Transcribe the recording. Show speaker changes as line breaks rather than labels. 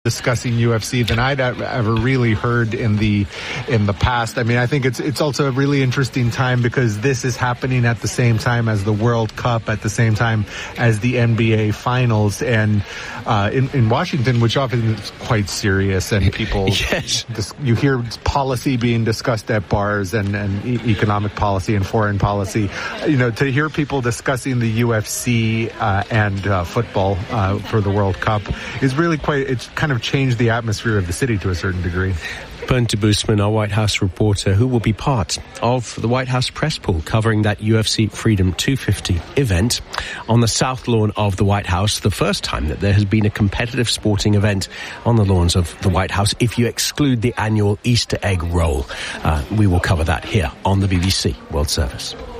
discussing UFC than I'd ever really heard in the past. I mean, I think it's also a really interesting time because this is happening at the same time as the World Cup, at the same time as the NBA Finals, and in Washington, which often is quite serious, and people,
yes,
you hear policy being discussed at bars and economic policy and foreign policy. You know, to hear people discussing the UFC and football for the World Cup is really it's kind of changed the atmosphere of the city to a certain degree.
Bernd Debusman, our White House reporter, who will be part of the White House press pool covering that UFC Freedom 250 event on the south lawn of the White House, the first time that there has been a competitive sporting event on the lawns of the White House, if you exclude the annual Easter egg roll. We will cover that here on the BBC World Service.